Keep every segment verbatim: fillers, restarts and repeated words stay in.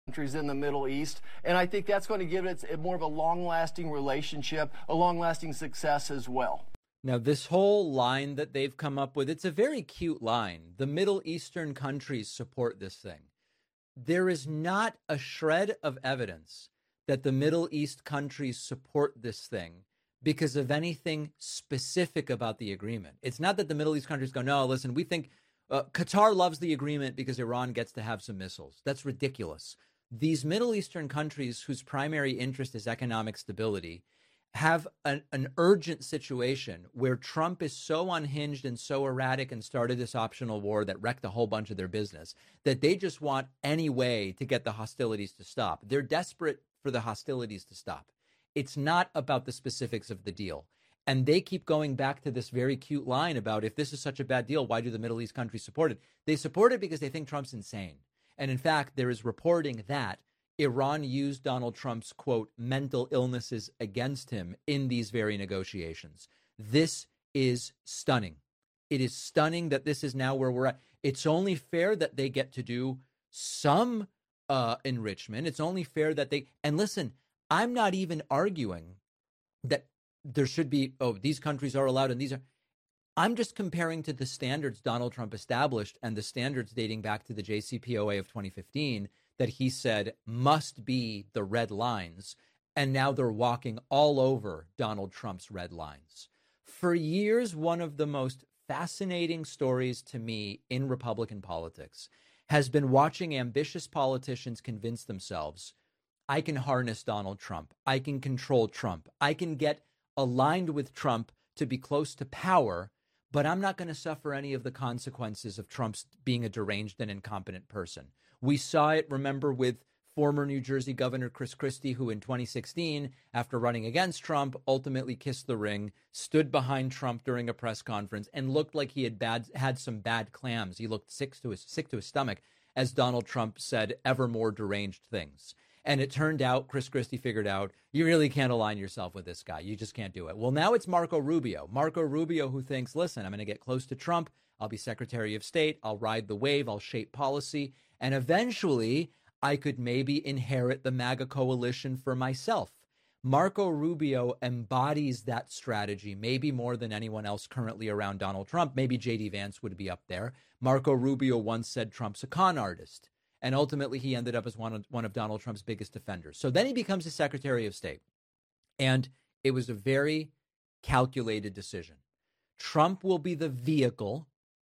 countries in the Middle East. And I think that's going to give it more of a long-lasting relationship, a long-lasting success as well. Now, this whole line that they've come up with, it's a very cute line. The Middle Eastern countries support this thing. There is not a shred of evidence that the Middle East countries support this thing because of anything specific about the agreement. It's not that the Middle East countries go, no, listen, we think uh, Qatar loves the agreement because Iran gets to have some missiles. That's ridiculous. These Middle Eastern countries whose primary interest is economic stability have an, an urgent situation where Trump is so unhinged and so erratic and started this optional war that wrecked a whole bunch of their business that they just want any way to get the hostilities to stop. They're desperate for the hostilities to stop. It's not about the specifics of the deal. And they keep going back to this very cute line about if this is such a bad deal, why do the Middle East countries support it? They support it because they think Trump's insane. And in fact, there is reporting that Iran used Donald Trump's, quote, mental illnesses against him in these very negotiations. This is stunning. It is stunning that this is now where we're at. It's only fair that they get to do some uh, enrichment. It's only fair that they, and listen, I'm not even arguing that there should be, oh, these countries are allowed and these are, I'm just comparing to the standards Donald Trump established and the standards dating back to the J C P O A of twenty fifteen that he said must be the red lines. And now they're walking all over Donald Trump's red lines. For years, one of the most fascinating stories to me in Republican politics has been watching ambitious politicians convince themselves, I can harness Donald Trump. I can control Trump. I can get aligned with Trump to be close to power, but I'm not going to suffer any of the consequences of Trump's being a deranged and incompetent person. We saw it, remember, with former New Jersey Governor Chris Christie, who in twenty sixteen, after running against Trump, ultimately kissed the ring, stood behind Trump during a press conference, and looked like he had bad, had some bad clams. He looked sick to his, sick to his stomach as Donald Trump said ever more deranged things. And it turned out, Chris Christie figured out, you really can't align yourself with this guy. You just can't do it. Well, now it's Marco Rubio. Marco Rubio who thinks, listen, I'm going to get close to Trump. I'll be Secretary of State. I'll ride the wave. I'll shape policy. And eventually, I could maybe inherit the MAGA coalition for myself. Marco Rubio embodies that strategy, maybe more than anyone else currently around Donald Trump. Maybe J D Vance would be up there. Marco Rubio once said Trump's a con artist. And ultimately, he ended up as one of, one of Donald Trump's biggest defenders. So then he becomes the Secretary of State. And it was a very calculated decision. Trump will be the vehicle.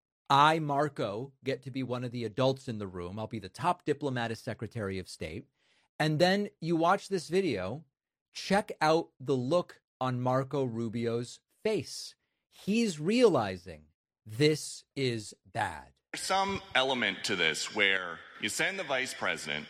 I, Marco, get to be one of the adults in the room. I'll be the top diplomat as Secretary of State. And then you watch this video, check out the look on Marco Rubio's face. He's realizing this is bad. There's some element to this where you send the vice president.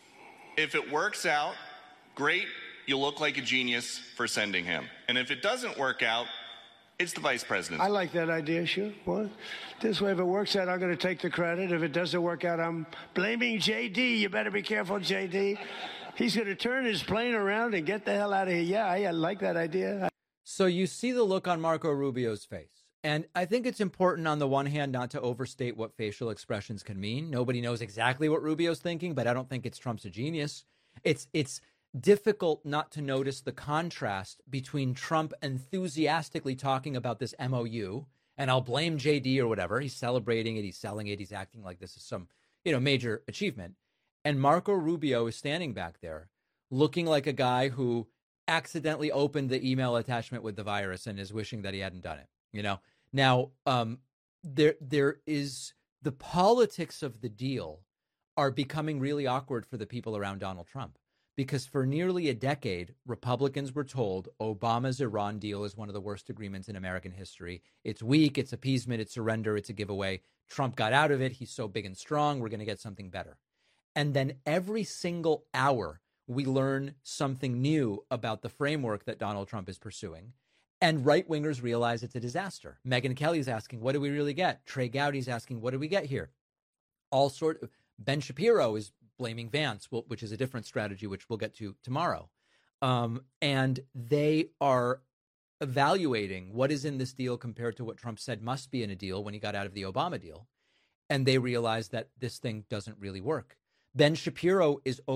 If it works out, great, you look like a genius for sending him. And if it doesn't work out, it's the vice president. I like that idea, sure. Well, this way, if it works out, I'm going to take the credit. If it doesn't work out, I'm blaming J D. You better be careful, J D. He's going to turn his plane around and get the hell out of here. Yeah, I, I like that idea. So you see the look on Marco Rubio's face. And I think it's important on the one hand not to overstate what facial expressions can mean. Nobody knows exactly what Rubio's thinking, but I don't think it's Trump's a genius. It's it's difficult not to notice the contrast between Trump enthusiastically talking about this M O U, and I'll blame J D or whatever. He's celebrating it. He's selling it. He's acting like this is some, you know, major achievement. And Marco Rubio is standing back there looking like a guy who accidentally opened the email attachment with the virus and is wishing that he hadn't done it. You know, now um, there there is the politics of the deal are becoming really awkward for the people around Donald Trump, because for nearly a decade, Republicans were told Obama's Iran deal is one of the worst agreements in American history. It's weak. It's appeasement. It's surrender. It's a giveaway. Trump got out of it. He's so big and strong. We're going to get something better. And then every single hour, we learn something new about the framework that Donald Trump is pursuing. And right-wingers realize it's a disaster. Megyn Kelly's asking, what do we really get? Trey Gowdy's asking, what do we get here? All sort of, Ben Shapiro is blaming Vance, which is a different strategy, which we'll get to tomorrow. Um, and they are evaluating what is in this deal compared to what Trump said must be in a deal when he got out of the Obama deal. And they realize that this thing doesn't really work. Ben Shapiro is